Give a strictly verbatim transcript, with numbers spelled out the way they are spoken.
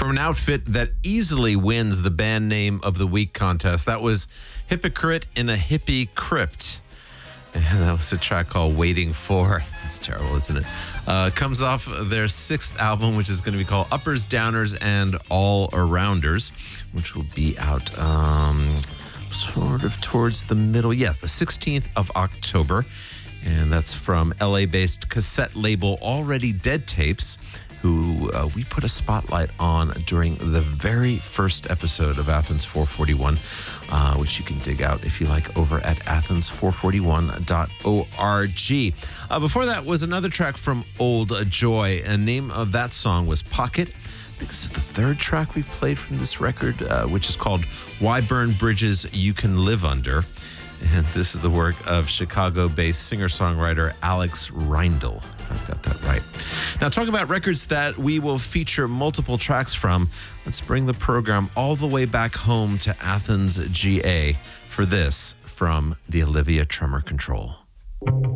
from an outfit that easily wins the band name of the week contest. That was Hypocrite in a Hippie Crypt. And that was a track called Waiting For. It's terrible, isn't it? Uh, comes off their sixth album, which is going to be called Uppers, Downers, and All Arounders, which will be out um, sort of towards the middle. Yeah, the sixteenth of October. And that's from L A-based cassette label Already Dead Tapes, who uh, we put a spotlight on during the very first episode of Athens four forty-one, uh, which you can dig out if you like over at athens four forty-one dot org. Uh, before that was another track from Old Joy. The name of that song was Pocket. I think this is the third track we've played from this record, uh, which is called Why Burn Bridges You Can Live Under. And this is the work of Chicago-based singer-songwriter Alex Reindl, if I've got that right. Now, talking about records that we will feature multiple tracks from, let's bring the program all the way back home to Athens, G A, for this from the Olivia Tremor Control.